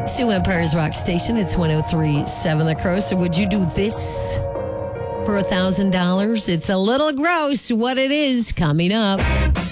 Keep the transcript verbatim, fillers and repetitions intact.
Sioux Empire's Rock Station. It's one oh three point seven The Crow. So would you do this for one thousand dollars? It's a little gross what it is coming up.